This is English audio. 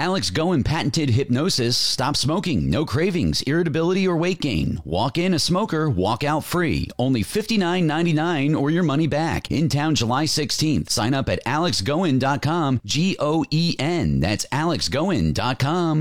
Alex Goen patented hypnosis. Stop smoking. No cravings, irritability, or weight gain. Walk in a smoker, walk out free. Only $59.99 or your money back. In town July 16th. Sign up at alexgoen.com. GOEN. That's alexgoen.com.